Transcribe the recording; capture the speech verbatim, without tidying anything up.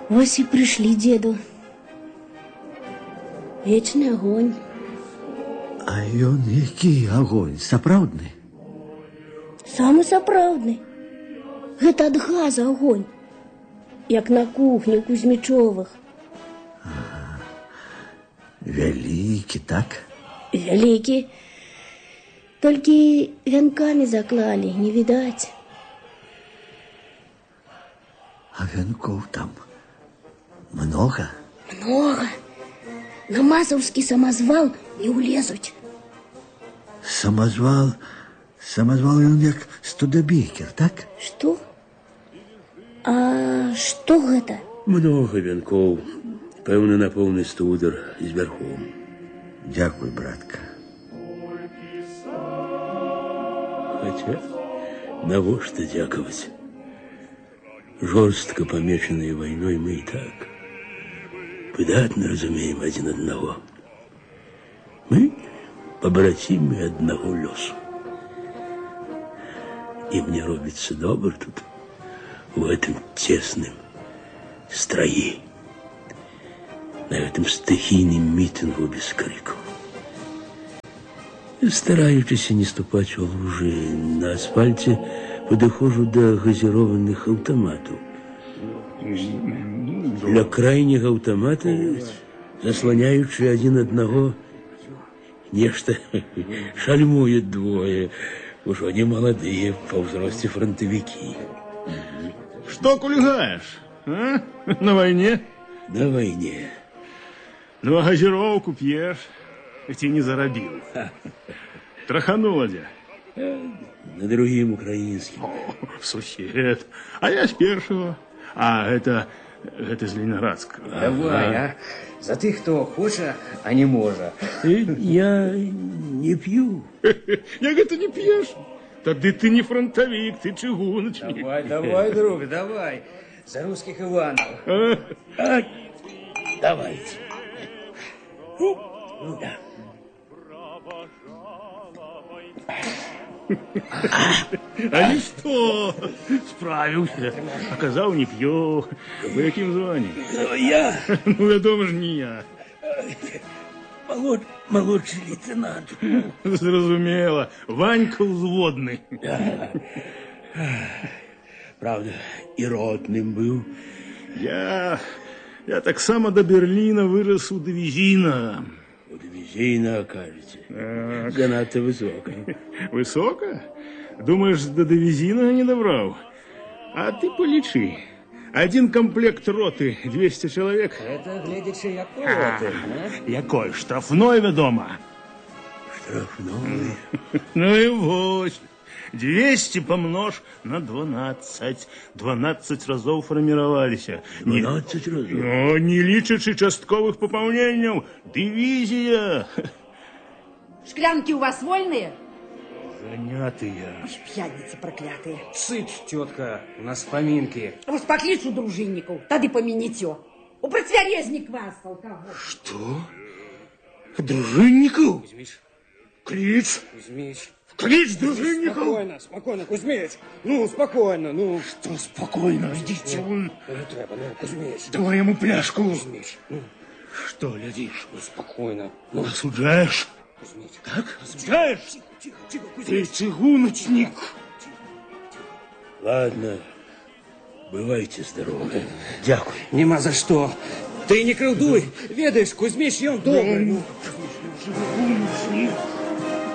Ось і прийшли, деду. Вечный огонь. А ён які огонь? Сапраўдны? Самы сапраўдны. Гэта ад газа огонь. Як на кухні Кузьмічовых. Ага. Вялікі, так? Вялікі. Толькі вянкамі заклалі, не відаць. А вянкоў там много? Много. На Мазаўскі самазвал не ўлезуць. Самазвал, самазвал ён як студабекер, так? Што? А што гэта? Много вянкоў. Пэўна, на поўны студар з вярхом. Дзякуй, братка. Хаця, навошта дзякаваць? Жорстка памечаныя вайной мы і так выдатна разумеем адзін аднаго. Мы пабрацімы аднаго лёсу. І мне робіцца добра тут, у гэтым цесным страі, на гэтым стыхійным мітынгу без крыку. Стараючыся не ступаць у лужы на асфальце, падыходжу да газірованых аўтаматаў. Ля крайняга аўтамата, засланяючы адзін аднаго, нешта шальмуюць двое, ужо не маладыя па ўзросце фронтавікі. Что кульгаешь? А? На войне? На войне. Ну, а газировку пьешь, ты не заробил. Траханула дя. На другим украинским. О, сусед. А я с першего. А это, это из Ленинградского. Давай, а? За ты, кто хочет, а не может. Я не пью. Я говорю, ты не пьешь? Тогда ты не фронтовик, ты чыгуночник. Давай, давай, друг, давай. За русских Иванов. А? А, давайте. Ну, да. А не что? Справился. Оказал, не пью. Вы каким званием? Я. Ну, я думаю, не я. Молод, молодший лейтенант. Зразумела. Ванька взводный. Да. Правда, и ротным был. Я... Я так само до Берлина вырос у дивизина. У дивизина, кажется. Так. Занадто высоко. Высоко? Думаешь, до дивизина не добрал? А ты полечи. Один комплект роты, двести человек. Это, глядячи, якой роты, а? Якой? Штрафной, ведомо. Штрафной? Ну и вот. двести помножь на двенадцать. двенадцать разов формировались. двенадцать разов? Ну, не лічачи частковых пополнений. Дивизия. Шклянки у вас вольные? Занятые. Пьяницы проклятые. Сыч, тетка, у нас поминки. А вы спакліш у дружинников, тады помяните. У противорезник вас, алкоголь. Что? Дружинников? Кузьмич. Клич. Кузьмич. Клич дружинников. Спокойно, спокойно, Кузьмич. Ну, спокойно, ну. Что спокойно? Идите вон. Ну, не треба, ну, Кузьмич. Давай ему пляшку. Кузьмич, ну. Что глядишь? Ну, спокойно. Ну, осуждаешь? Кузьмич. Как? Осуждаешь? Тихо, тихо, тихо, Ты Кузьмич. чыгуночник. Ладно, бывайте здоровы. Дякую. Нема за что. Ты не крылдуй. Ведаешь, Кузьмич, ён добрый. Ну, Чыгуночник.